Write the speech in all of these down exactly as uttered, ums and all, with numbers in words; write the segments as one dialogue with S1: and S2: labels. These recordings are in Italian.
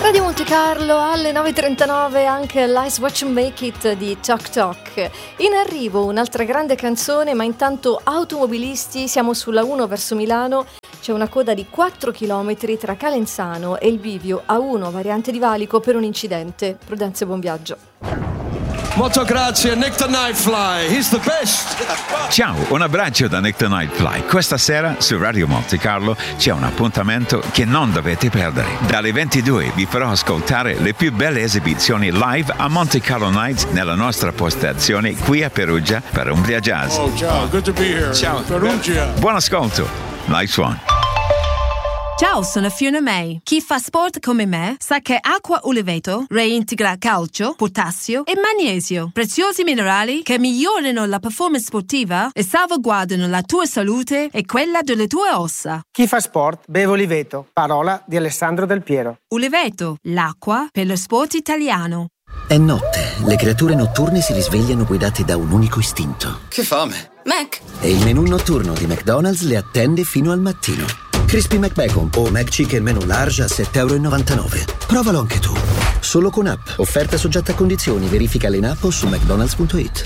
S1: Radio Monte Carlo alle nove e trentanove, anche l'Ice Watch and Make It di Tok Tok. In arrivo un'altra grande canzone, ma intanto automobilisti, siamo sulla uno verso Milano. C'è una coda di quattro chilometri tra Calenzano e il bivio A uno variante di Valico per un incidente. Prudenza e buon viaggio.
S2: Molto grazie, Nick the Nightfly, he's the best.
S3: Ciao, un abbraccio da Nick the Nightfly. Questa sera su Radio Monte Carlo c'è un appuntamento che non dovete perdere. Dalle ventidue vi farò ascoltare le più belle esibizioni live a Monte Carlo Nights nella nostra postazione qui a Perugia per Umbria Jazz.
S2: Oh, ciao, good to be here.
S3: Ciao.
S2: Perugia.
S3: Buon ascolto. Nice one.
S4: Ciao, sono Fiona May. Chi fa sport come me sa che acqua uliveto reintegra calcio, potassio e magnesio, preziosi minerali che migliorano la performance sportiva e salvaguardano la tua salute e quella delle tue ossa.
S5: Chi fa sport beve Uliveto, parola di Alessandro Del Piero.
S4: Uliveto, l'acqua per lo sport italiano.
S6: È notte, le creature notturne si risvegliano guidate da un unico istinto.
S7: Che fame! Mac!
S6: E il menù notturno di McDonald's le attende fino al mattino. Crispy McBacon o McChicken menù large a sette e novantanove euro. Provalo anche tu. Solo con app. Offerta soggetta a condizioni. Verificale in app o su mcdonalds punto it.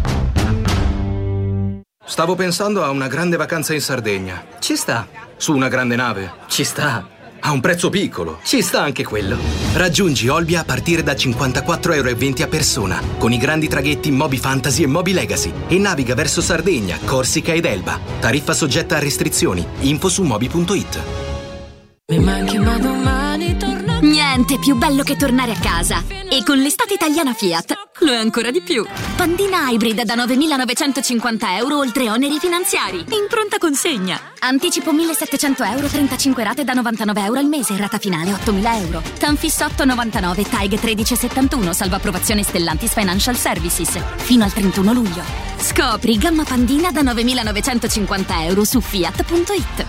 S7: Stavo pensando a una grande vacanza in Sardegna. Ci sta. Su una grande nave. Ci sta. A un prezzo piccolo. Ci sta anche quello. Raggiungi Olbia a partire da cinquantaquattro e venti euro a persona, con i grandi traghetti Moby Fantasy e Moby Legacy, e naviga verso Sardegna, Corsica ed Elba. Tariffa soggetta a restrizioni. Info su moby punto it.
S8: Mi manchi ma domani torna.
S9: Niente più bello che tornare a casa. E con l'estate italiana Fiat lo è ancora di più. Pandina Hybrid da novemilanovecentocinquanta euro oltre oneri finanziari. In pronta consegna. Anticipo millesettecento euro, trentacinque rate da novantanove euro al mese. Rata finale ottomila euro. Tanfis otto novantanove, Taig tredici settantuno. Salvo approvazione Stellantis Financial Services. Fino al trentuno luglio. Scopri gamma Pandina da novemilanovecentocinquanta euro su fiat punto it.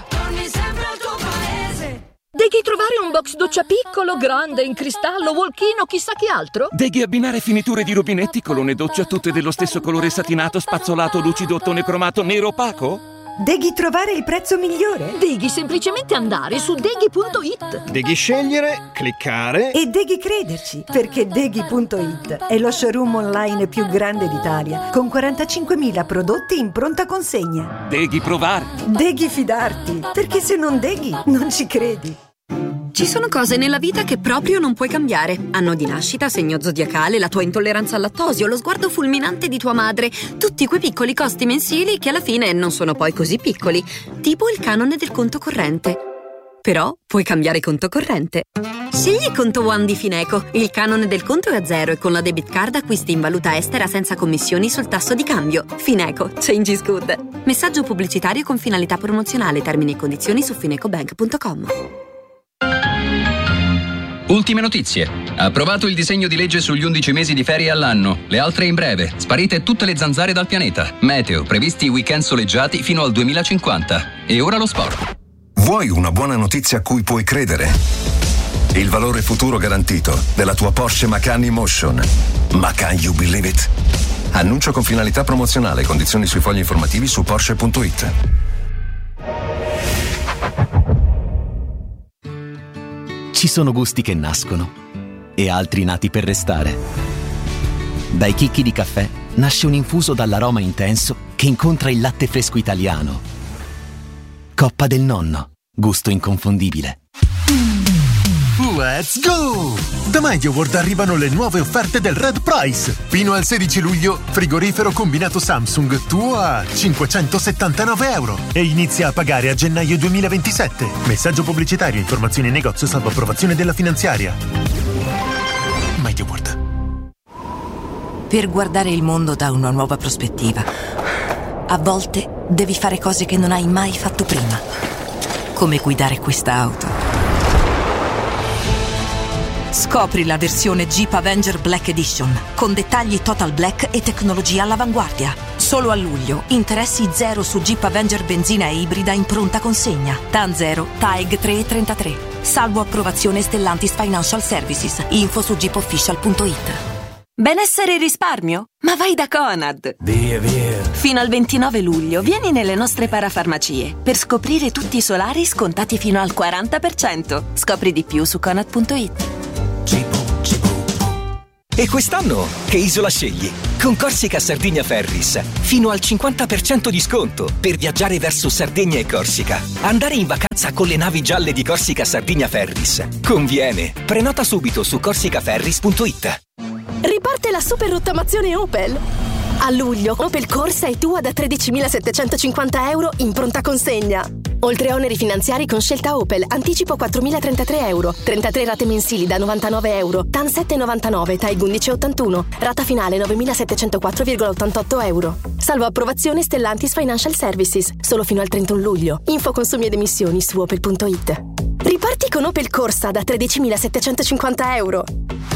S10: Devi trovare un box doccia piccolo, grande, in cristallo, walk-in o chissà che altro?
S11: Devi abbinare finiture di rubinetti, colonne doccia tutte dello stesso colore satinato, spazzolato, lucido, ottone cromato, nero opaco?
S12: Devi trovare il prezzo migliore?
S10: Devi semplicemente andare su deghi punto it.
S13: Devi scegliere, cliccare
S12: e devi crederci, perché deghi punto it è lo showroom online più grande d'Italia, con quarantacinquemila prodotti in pronta consegna.
S11: Devi provare.
S12: Devi fidarti, perché se non deghi non ci credi.
S14: Ci sono cose nella vita che proprio non puoi cambiare. Anno di nascita, segno zodiacale, la tua intolleranza al lattosio, lo sguardo fulminante di tua madre. Tutti quei piccoli costi mensili che alla fine non sono poi così piccoli. Tipo il canone del conto corrente. Però puoi cambiare conto corrente. Scegli Conto One di Fineco. Il canone del conto è a zero e con la debit card acquisti in valuta estera senza commissioni sul tasso di cambio. Fineco. Change is good. Messaggio pubblicitario con finalità promozionale. Termini e condizioni su finecobank punto com.
S15: Ultime notizie. Approvato il disegno di legge sugli undici mesi di ferie all'anno. Le altre in breve. Sparite tutte le zanzare dal pianeta. Meteo. Previsti weekend soleggiati fino al duemilacinquanta. E ora lo sport.
S16: Vuoi una buona notizia a cui puoi credere? Il valore futuro garantito della tua Porsche Macan Emotion. Ma can you believe it? Annuncio con finalità promozionale. Condizioni sui fogli informativi su porsche punto it.
S17: Ci sono gusti che nascono e altri nati per restare. Dai chicchi di caffè nasce un infuso dall'aroma intenso che incontra il latte fresco italiano. Coppa del Nonno, gusto inconfondibile.
S18: Let's go! Da MediaWorld arrivano le nuove offerte del Red Price. Fino al sedici luglio, frigorifero combinato Samsung tuo a cinquecentosettantanove euro e inizia a pagare a gennaio duemilaventisette. Messaggio pubblicitario, informazioni in negozio salvo approvazione della finanziaria. MediaWorld.
S19: Per guardare il mondo da una nuova prospettiva, a volte devi fare cose che non hai mai fatto prima. Come guidare questa auto. Scopri la versione Jeep Avenger Black Edition, con dettagli Total Black e tecnologia all'avanguardia. Solo a luglio, interessi zero su Jeep Avenger benzina e ibrida in pronta consegna. T A N zero, Taig tre e trentatré. Salvo approvazione Stellantis Financial Services. Info su jeep official punto it.
S14: Benessere e risparmio? Ma vai da Conad!
S18: Via, via!
S14: Fino al ventinove luglio vieni nelle nostre parafarmacie per scoprire tutti i solari scontati fino al quaranta per cento. Scopri di più su conad punto it.
S20: E quest'anno che isola scegli? Con Corsica Sardigna Ferris, fino al cinquanta per cento di sconto per viaggiare verso Sardegna e Corsica. Andare in vacanza con le navi gialle di Corsica Sardigna Ferris conviene. Prenota subito su corsicaferris punto it.
S21: Riparte la super rottamazione Opel. A luglio Opel Corsa è tua da tredicimilasettecentocinquanta euro in pronta consegna. Oltre oneri finanziari con scelta Opel, anticipo quattromilatrentatré euro, trentatré rate mensili da novantanove euro, T A N sette virgola novantanove, T A I undici virgola ottantuno, rata finale novemilasettecentoquattro virgola ottantotto euro. Salvo approvazione Stellantis Financial Services, solo fino al trentuno luglio. Info consumi ed emissioni su opel punto it. Riparti con Opel Corsa da tredicimilasettecentocinquanta euro.